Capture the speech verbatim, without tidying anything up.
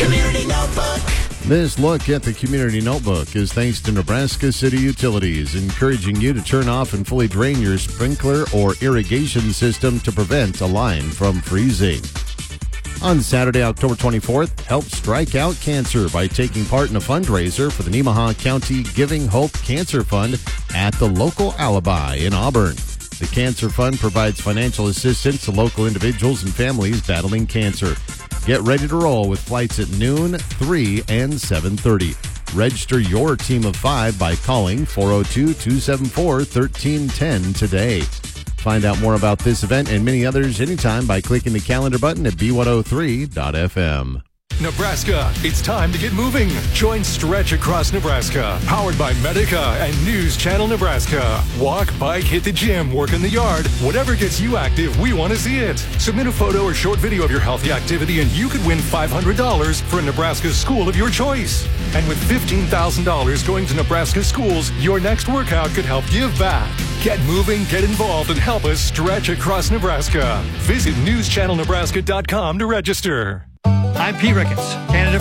Community Notebook. This look at the Community Notebook is thanks to Nebraska City Utilities, encouraging you to turn off and fully drain your sprinkler or irrigation system to prevent a line from freezing. On Saturday, October twenty-fourth, help strike out cancer by taking part in a fundraiser for the Nemaha County Giving Hope Cancer Fund at the local Alibi in Auburn. The Cancer Fund provides financial assistance to local individuals and families battling cancer. Get ready to roll with flights at noon, three, and seven thirty. Register your team of five by calling four oh two, two seven four, one three one zero today. Find out more about this event and many others anytime by clicking the calendar button at b one oh three dot f m. Nebraska, it's time to get moving. Join Stretch Across Nebraska, powered by Medica and News Channel Nebraska. Walk, bike, hit the gym, work in the yard. Whatever gets you active, we want to see it. Submit a photo or short video of your healthy activity and you could win five hundred dollars for a Nebraska school of your choice. And with fifteen thousand dollars going to Nebraska schools, your next workout could help give back. Get moving, get involved, and help us stretch across Nebraska. Visit news channel nebraska dot com to register. I'm Pete Ricketts, candidate